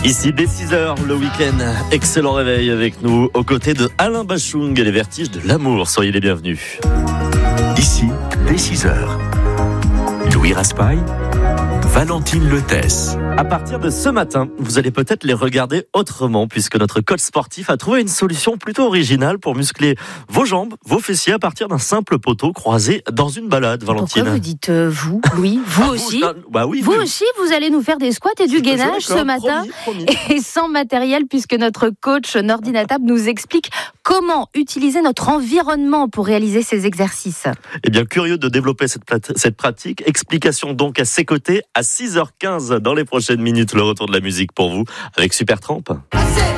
Ici, dès 6h, le week-end, excellent réveil avec nous, aux côtés de Alain Bachung et les vertiges de l'amour. Soyez les bienvenus. Ici, dès 6h, Louis Raspail, Valentine Letesse. À partir de ce matin, vous allez peut-être les regarder autrement, puisque notre coach sportif a trouvé une solution plutôt originale pour muscler vos jambes, vos fessiers à partir d'un simple poteau croisé dans une balade, Valentine. Pourquoi vous dites vous, Louis, vous aussi Oui, vous aussi, vous allez nous faire des squats et du gainage ce matin, promis. et sans matériel, puisque notre coach Nordine Table nous explique comment utiliser notre environnement pour réaliser ces exercices. Eh bien, curieux de développer cette pratique, explication donc à ses côtés à 6h15 dans les prochaines minutes, le retour de la musique pour vous avec Supertramp.